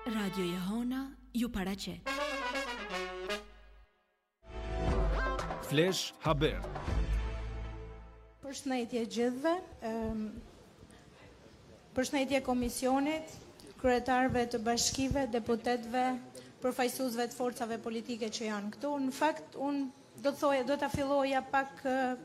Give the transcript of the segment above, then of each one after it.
Radio Jehona ju paraqet. Flash Haber. Përshëndetje gjithëve, përshëndetje komisionit, kryetarëve të bashkive, deputetëve, përfaqësuesve të forcave politike që janë këtu. Në fakt, unë do ta filloja pak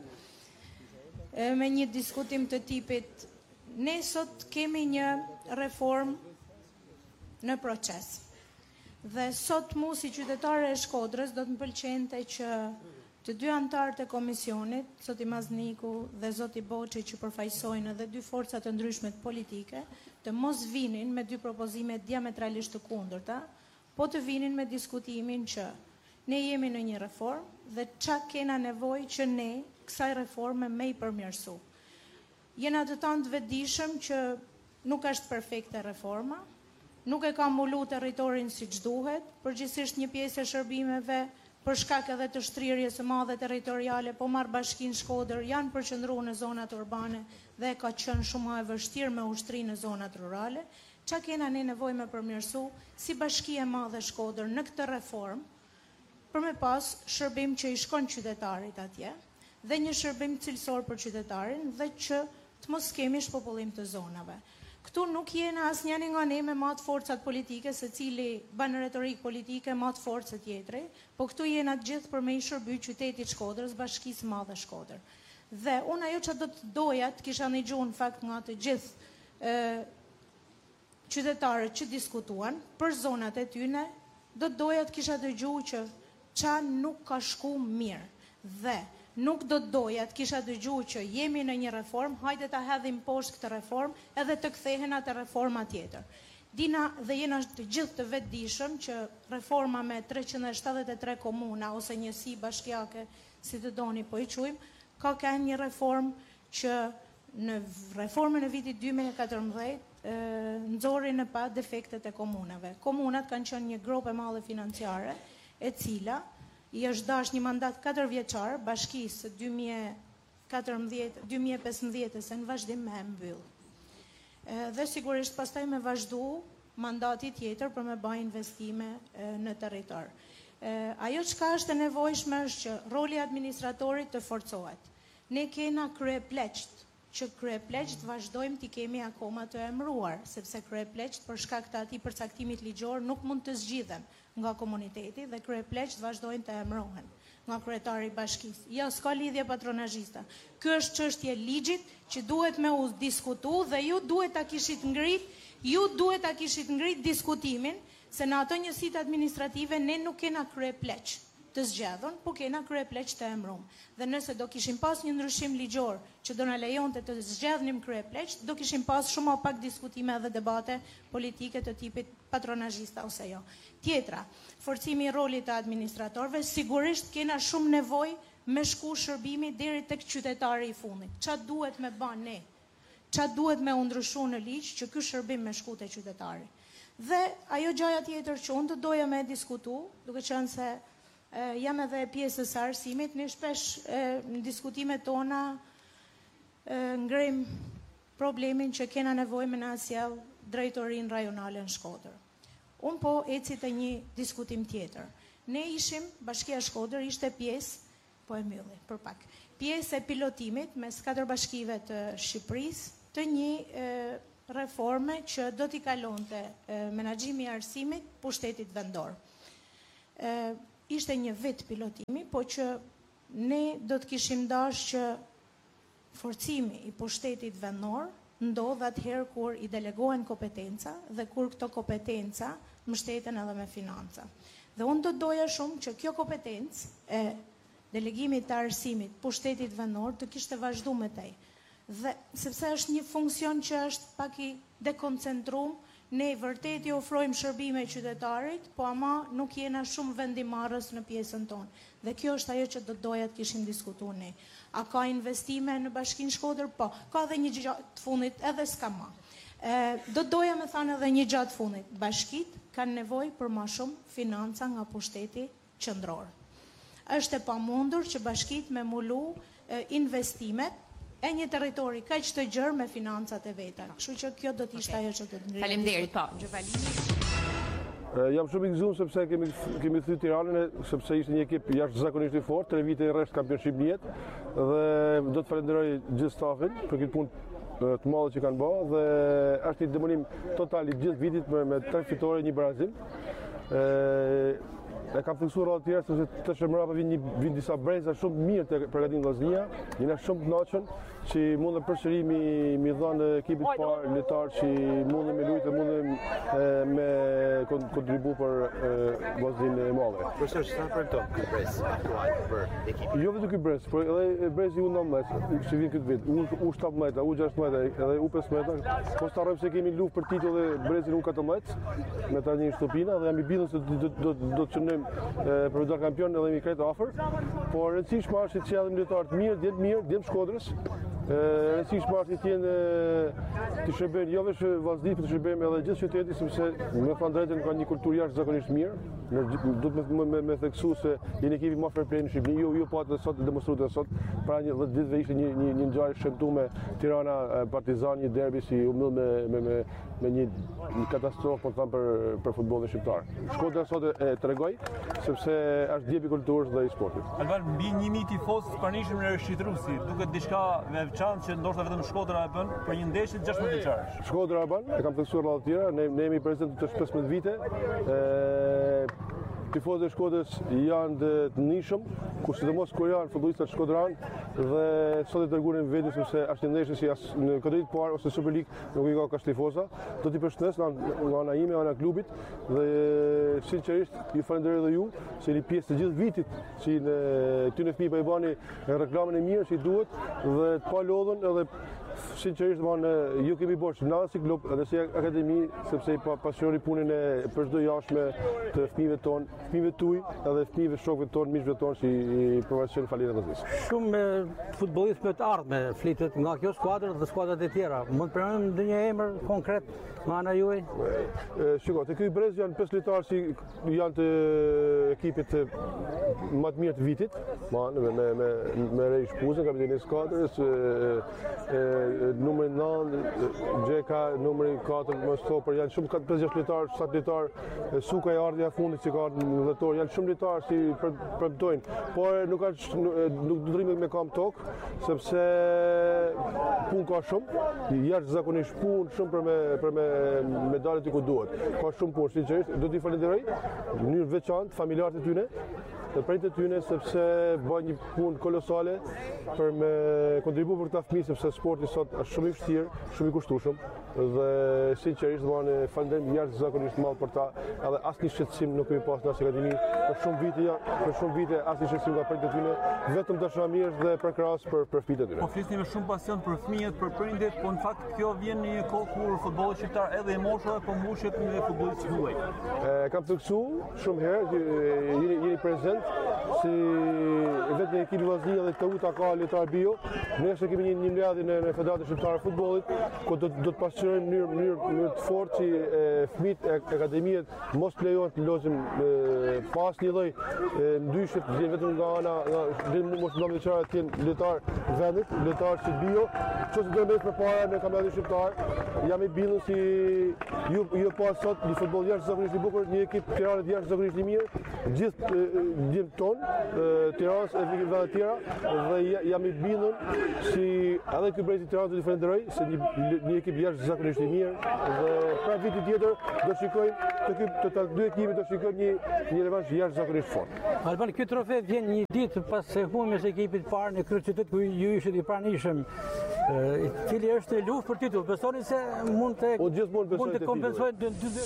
me një diskutim të tipit. Ne sot kemi një reformë në proces. Dhe sot mu si qytetare e Shkodrës do të më pëlqente që të dy antarët e komisionit, zoti Mazniku dhe zoti Boçi që përfaqësojnë edhe dy forca të ndryshme të politike, të mos vinin me dy propozime diametralisht të kundërta, po të vinin me diskutimin që ne jemi në një reformë dhe çka kena nevojë që ne kësaj reforme me i përmirësu. Jena të tanë të vetëdijshëm që nuk është perfekte reforma, nuk e ka mbulu territorin siç duhet, përgjithsisht një pjesë e shërbimeve për shkak edhe të shtrirjes së madhe territoriale, po marr bashkinë Shkodër janë përqendruar në zonat urbane dhe ka qenë shumë e vështirë me ushtri në zonat rurale. Çka kena ne nevojë me përmirësu si Bashki e Madhe Shkodër në këtë reformë për me pas shërbim që i shkon qytetarit atje dhe një shërbim cilësor për qytetarin dhe që të mos kemi shpopullim të zonave. Këtu nuk jena asnjëri nga ne me matë forcat politike, se cili bën retorik politike matë forcë tjetri, po këtu jena të gjithë për me i shërby qytetit Shkodrës, Bashkisë Madhe Shkodër. Dhe unë ajo që do të doja të kisha një gjuhë në fakt nga të gjithë qytetarët që diskutuan për zonat e tyne, do të doja të kisha të gjuhë që qa nuk ka shku mirë. Dhe nuk do të doja të kisha dëgjuar që jemi në një reformë, hajde ta hedhim poshtë këtë reformë edhe të kthehen atë reforma tjetër. Dina dhe jena të gjithë të vetëdijshëm që reforma me 373 komuna ose njësi bashkiake, si të doni po i quajmë, ka qenë një reformë që në reformën e vitit 2014 nxori në pa defektet e komunave. Komunat kanë qenë një grop e madhe financiare, e cila i është dash një mandat 4 vjeçar bashkisë 2014-2015 se në vazhdim me mbyll. Dhe sigurisht pastaj me vazhdu mandati tjetër për me bëj investime në territor. Ajo çka është e nevojshme është që roli i administratorit të forcohet. Ne kena kryepleqt, që kryepleqt vazhdojmë t'i kemi akoma të emëruar, sepse kryepleqt për shkak të atij përcaktimit ligjor nuk mund të zgjidhen nga komuniteti dhe kryepleqt vazhdojnë të emërohen nga kryetari i bashkisë. Jo, s'ka lidhje patronazhiste. Ky është çështje ligjit që duhet me u diskutu dhe ju duhet ta kishit ngrit diskutimin se në ato njësitë administrative ne nuk kena kryepleq të zgjedhur, po kena kryepleq të emëruar. Dhe nëse do kishim pas një ndryshim ligjor që do na lejonte të zgjedhnim kryepleq, do kishim pas shumë pak diskutime dhe debate politike të tipit patronazhista ose jo. Tjetra, forcimi i rolit të administratorëve, sigurisht kena shumë nevojë me shku shërbimi deri tek qytetari i fundit. Ç'a duhet me bën ne? Ç'a duhet me u ndryshu në ligj që ky shërbim me shku te qytetari? Dhe ajo gjëja tjetër që unë të doja me diskutu, duke qenë se jam edhe pjesës së arsimit, ne shpesh në diskutimet tona ngrem problemin që kena nevojë me na sjell drejtorinë rajonale në Shkodër. Unë po eci te një diskutim tjetër. Ne ishim, Bashkia e Shkodër ishte pjesë, po e mbylli për pak, pjesë e pilotimit mes 4 bashkive të Shqipërisë të një reforme që do t'i kalonte menaxhimi i arsimit pushtetit vendor. Ishte një vit pilotimi, po që ne do të kishim dash që forcimi i pushtetit vendor ndodh atëherë kur i delegohen kompetenca dhe kur këto kompetenca mbështeten edhe me financa. Dhe unë do doja shumë që kjo kompetencë e delegimit të arsimit pushtetit vendor të kishte vazhdu me tej. Dhe sepse është një funksion që është pak i dekoncentruar, ne vërtet i ofrojmë shërbime qytetarit, po ama nuk jena shumë vendimarrës në pjesën tonë. Dhe kjo është ajo që do doja të kishim diskutuar ne. A ka investime në Bashkinë Shkodër? Po. Ka edhe një gjë të fundit, edhe s'ka më. Do doja me thënë edhe një gjë të fundit. Bashkitë kanë nevojë për më shumë financa nga pushteti qendror. Është e pamundur që bashkitë me mulu investimet e një territori kaq të gjerë me financat e veta. Kështu që kjo do të ishte ajo që do të ngrihet. Faleminderit, po. Jam shumë i gëzuar sepse kemi thyer Tiranën, sepse ishte një ekip jashtëzakonisht i fortë, 3 vite i rresht kampionship në jetë dhe do të falenderoj gjithë stafin për këtë punë të madhe që kanë bërë dhe është një demonim total i gjithë vitit me 3 fitore, 1 barazim. E kam fiksuar rreth tjerë sepse të shëmërapa vin disa breza shumë mirë të përgatitur Vllaznia, jena shumë të kënaqur që mundem përsëri mi dhënë ekipit të parë lojtar që mundem me luajtë, mundem me kontribu për Vllaznin e madhe. Profesor, çfarë premton ky brez aktual për ekipin? Jo vetëm ky brez, por edhe brezi U19 që vjen këtë vit, U17, U16 edhe U15. Po starojmë se kemi luftë për titull dhe brezin U14 me tani Shtopina dhe jam i bindur se do të çonojmë për të dalë kampion edhe mi krejt afër, por rëndësishme është që jellim lojtar të mirë, djem Shkodrës. Rëndësishme është që jenë të shërbejnë jo vetëm Vllaznia, por të shërbejnë edhe gjithë qytetin sepse me thënë drejtën ka një kulturë jashtëzakonisht mirë. Do të me theksu se jeni ekipi më fair play në Shqipëri, jo pa të sot demonstruar sot. Para një 10 ditëve ishte një ngjarje shëmtuar Tirana Partizan, një derbi si u mbyll me një katastrofë po them për futbollin shqiptar. Shkodra sot e tregoi sepse është djepi i kulturës dhe i sportit. Alban, mbi 1000 tifoz të pranishëm në Shqipërusi, duket diçka me veçantë që ndoshta vetëm Shkodra e bën për një ndeshje të 16 vjeçarësh. Shkodra e bën, e kam theksuar rreth tjera, ne jemi prezent të 15 vite. Tifozët e Shkodrës janë të nishëm, ku sidomos kur janë futbollistat shkodran dhe sot e treguan vetë sepse është një ndeshje si në kategorinë e parë ose Super League nuk i ka kaq tifoza. Do t'i përshëndes nga ana ime, ana klubit dhe sinqerisht ju falenderoj edhe ju se jeni pjesë të gjithë vitit që ty në fëmijë po i bani reklamën e mirë që i duhet dhe të pa lodhën edhe sinqerisht ju kemi bërë na si klub edhe si akademi sepse i pasiononi punën e për çdo jashtme të fëmijëve tonë, fëmijëve tuaj edhe fëmijëve shokëve tonë, miqve tonë që i profesion falënderim vëllezër. Shumë futbollistë me të ardhme flitet nga kjo skuadër dhe skuadrat e tjera. Mund të pranojmë ndonjë emër konkret nga ana juaj? Shiko, te ky brez janë 5 lojtarë që janë të ekipit më të mirë të vitit, me Rej Shpuzën, kapiteni i skuadrës, numri 9, Gjeka, numri 4, më stoper, janë shumë 5-6 lojtarë, 7 lojtarë, Suka e ardhi a fundit që ka ardhur në dhjetor, janë shumë lojtarë që premtojnë, por nuk do rrimë me kam tok, sepse punë ka shumë, jashtëzakonisht punë shumë për me medaljet ku duhet. Ka shumë punë, sinqerisht, do t'i falenderoj në mënyrë veçantë familjarët e tyre, të prejtë të tyne sepse bëjnë një punë kolosale për me kontribu për këta fëmijë sepse sporti sot është shumë i vështirë, shumë i kushtueshëm dhe sinqerisht falenderoj jashtëzakonisht madh për ta, edhe asnjë shqetësim nuk kemi pas në akademi për shumë vite asnjë shqetësim nga prejtë të tyne, vetëm dashamirësh dhe për krahas për fëmijët e tyre. Po flisni me shumë pasion për fëmijët, për prindit, po në fakt kjo vjen në një kohë kur futbolli shqiptar edhe e moshave po mbushet me futbollistë huaj. Kam theksuar shumë herë, jeni prezent si vetë në ekipi Vllaznia dhe Teuta ka lojtar bio. Ne kemi një mbledhje në Federatën Shqiptare e Futbollit, ku do të pasqyrojmë në mënyrë të fortë që fëmijët e akademiet mos lejohen të lozim pas një lloj ndryshit, vetëm nga ana mos ndonë veçare të jenë lojtar vendit, lojtar si bio. Ço të bëhet më para në kampionatin shqiptar, jam i bindur si ju pas sot një futboll jashtëzakonisht i bukur, një ekip Tiranë jashtëzakonisht i mirë, gjithë djem ton, Tiranës e ekipeve të tjera dhe jam i bindur si edhe ky brezi i Tiranës do t'i falenderoj se një ekip jashtëzakonisht i mirë dhe pra viti tjetër do shikojmë të dy ekipet do shikojmë një revansh jashtëzakonisht fortë. Alban, ky trofe vjen një ditë pas së humbjes së ekipit të parë në kryeqytet ku ju ishit i pranishëm. Cili është luftë për titull? Besoni se mund të kompensojë dy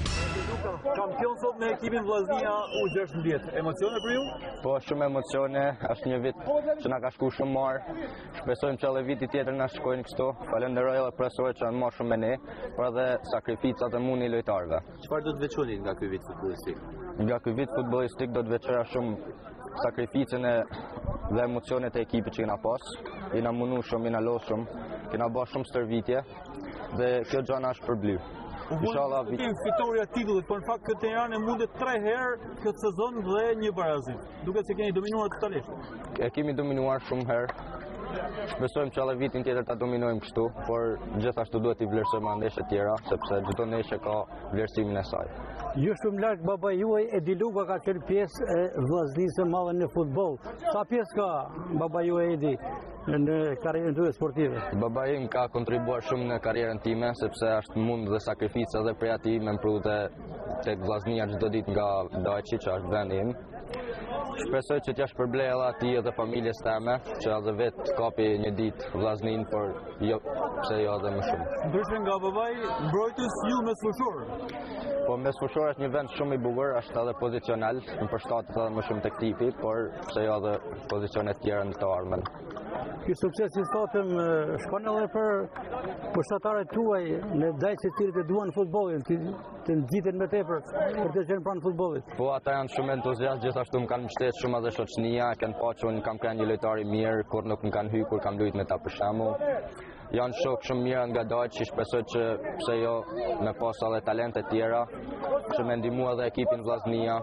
Kampion sot me ekipin Vllaznia U16. Emocione për ju? Po, shumë emocione, është një vit që na ka shkuar shumë mirë. Shpresojmë që edhe viti tjetër na shkojnë kështu. Falenderoj edhe profesorët që janë marrë shumë me ne, por edhe sakrificat e mundi lojtarëve. Çfarë do të veçoni nga ky vit futbollistik? Nga ky vit futbollistik do të veçoja shumë sakrificën dhe emocionet e ekipit që kena pas. Jena mundu shumë, jena lodhur shumë, kena bërë shumë stërvitje dhe kjo gjë na është përbly. Inshallah fitoria e titullit, por në fakt këtë Tiranë mundet 3 herë këtë sezon dhe një barazim. Duket se keni dominuar totalisht. E kemi dominuar shumë herë. Shpresojmë që edhe vitin tjetër ta dominojmë kështu, por gjithashtu duhet i vlerësojmë ndeshjet tjera, sepse çdo ndeshje ka vlerësimin e saj. Ju shumë larg baba juaj Edi Luka ka qenë pjesë e vllaznisë së madhe në futboll. Sa pjesë ka baba juaj Edi në karrierën tuaj sportive? Baba im ka kontribuar shumë në karrierën time, sepse është mund dhe sakrifica dhe prej atij me mpru tek vllaznia çdo ditë nga Dajçi, që është vendi im. Shpresoj që t'ja shpërblej edhe atij edhe familjes teme, që edhe vetë kapi një ditë vllaznin, por jo, pse jo edhe më shumë. Ndryshe nga babai, mbrojtës ju mesfushor. Po mesfushor është një vend shumë i bukur, është edhe pozicional, më përshtatet edhe më shumë tek tipi, por pse jo edhe pozicione tjera në të ardhmen. Ky sukses i sotëm shkon edhe për pushatarët tuaj në Dajçi të cilët e duan futbollin, të nxiten më tepër për të qenë pranë futbollit. Po ata janë shumë entuziastë, gjithashtu më kanë mbështetur shumë edhe shoqënia, kanë pa që unë kam qenë një lojtar i mirë, kur nuk më kanë hyrë kur kam luajtur me ta për shembull. Janë shok shumë mirë nga Dajçi, shpresoj që pse jo me pas edhe talente tjera, që me ndihmu edhe ekipin vllaznia.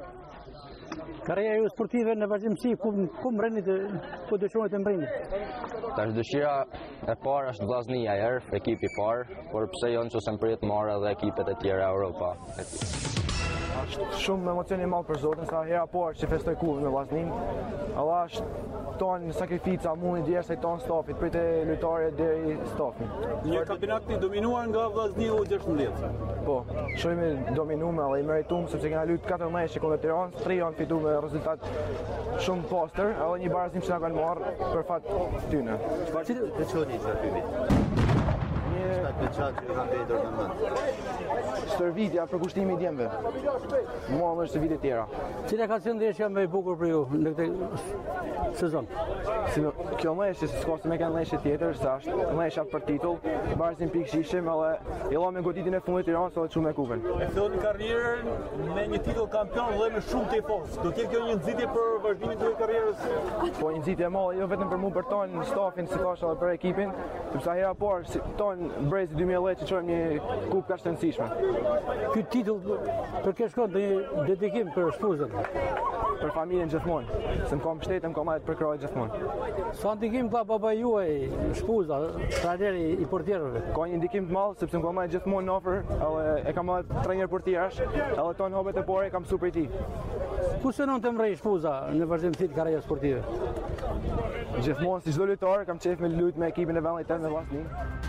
Karriera ju sportive në vazhdimsi, ku mbreni ku dëshironi të mbreni? Tash dëshira e parë është vllaznia ekipi i parë, por pse jo nëse më pritet marrë edhe ekipet e tjera Europa. Është shumë emocion i madh për Zotin, sa hera parë që festoj kuvën me vllaznin. Allah është ton sakrifica mundi djersa i ton stafit, prej të lojtarëve deri stafin. Një kampionat i dominuar nga vllaznia U16. Po, shumë i dominuar dhe i meritum sepse kena luajtur 14 kundër Tiranës, 3 janë fituar me rezultat shumë pastër, edhe një barazim që na kanë marrë për fat tyne. Çfarë veçoni që aty vit? Çfarë veçantë që kanë bërë në mend? Stërvitja për kushtimin e djemve. Mua më është vite tjera. Cila ka qenë ndeshja më e bukur për ju në këtë sezon? Kjo ndeshje s'ka se më kanë ndeshje tjetër, sa është ndeshja për titull, barazim pikë ishim, edhe i llëm goditjen e fundit Tiranës edhe çumë kupën. E fillon karrierën me një titull kampion dhe me shumë tifos. Do të jetë kjo një nxitje për vazhdimin të karrierës? Po një nxitje e madhe, jo vetëm për mua, për ton stafin, si thash edhe për ekipin, sepse hera parë ton Brezi 2010 që çojmë një kupë kaq të rëndësishme. Ky titull për kë shkon një dedikim për shpuzën? Për familjen gjithmonë, se më kam mbështetë, më kam marrë për krahë gjithmonë. Sa ndikim ka baba juaj shpuza, trajneri i portierëve? Ka një ndikim të madh sepse më kam marrë gjithmonë në ofër, edhe e kam marrë trajner portierash, edhe ton hobet e parë kam super ti. Ku synon të mrej shpuza në vazhdimsi të karrierës sportive? Gjithmonë si çdo lojtar kam qejf me luajt me ekipin e vendit tëm me vllaznin.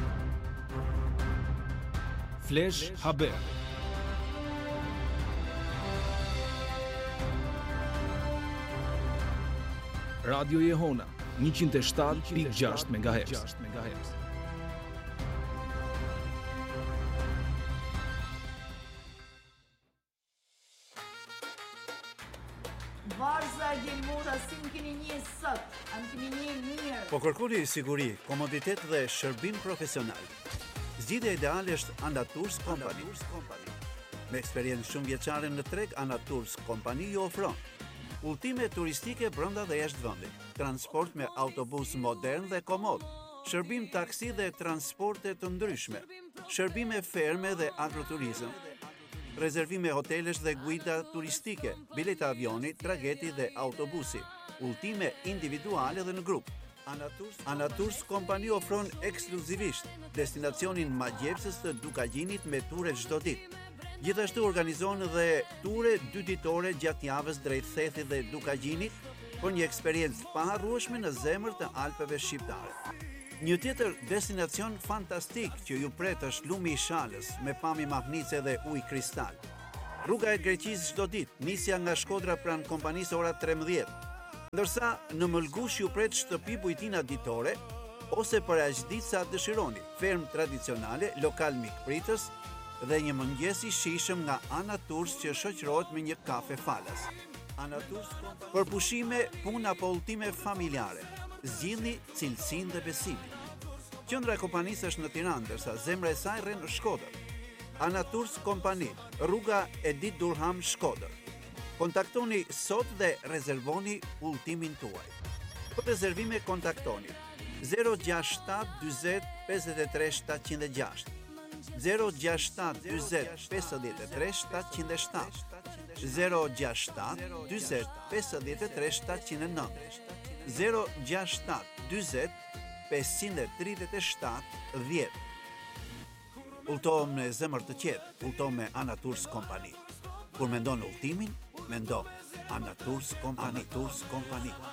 Flash Haber. Radio Jehona 107.6 MHz. Varza Gjelmura, si më keni një sot, a më keni një mirë. Po kërkoni siguri, komoditet dhe shërbim profesional. Zgjidhja ideale është Anatours Company. Me eksperiencë shumë vjeçare në treg, Anatours Company ju ofron udhëtime turistike brenda dhe jashtë vendit, transport me autobus modern dhe komod, shërbim taksi dhe transporte të ndryshme, shërbime ferme dhe agroturizëm, rezervime hotelesh dhe guida turistike, bileta avioni, trageti dhe autobusi, udhëtime individuale dhe në grup. Anatours Company ofron ekskluzivisht destinacionin magjepsës të Dukagjinit me ture çdo ditë. Gjithashtu organizon dhe ture 2 ditore gjatë javës drejt Thethit dhe Dukagjinit për një eksperiencë paharrueshme në zemër të Alpeve shqiptare. Një tjetër destinacion fantastik që ju pret është Lumi i Shalës me pamje mahnice dhe ujë kristal. Rruga e Greqisë çdo ditë, nisja nga Shkodra pranë kompanisë ora 13. Ndërsa në Mëlgush ju pret shtëpi bujtina ditore ose për aq ditë sa dëshironi, ferm tradicionale, lokal mikpritës dhe një mëngjes i shijshëm nga Anatours që shoqërohet me një kafe falas. Anatours për pushime, punë apo udhëtime familjare. Zgjidhni cilësinë dhe besimin. Qendra e kompanisë është në Tiranë, ndërsa zemra e saj rren në Shkodër. Anatours Company, rruga Edith Durham, Shkodër. Kontaktoni sot dhe rezervoni udhëtimin tuaj. Për rezervime kontaktoni 067 40 53 706, 067 40 53 707, 067 40 53 709, 067 40 537 10. Udhëtohem në zemër të qetë, udhëtohem me Anatours Company. Kur mendon udhtimin, mendo Anaturs Kompani.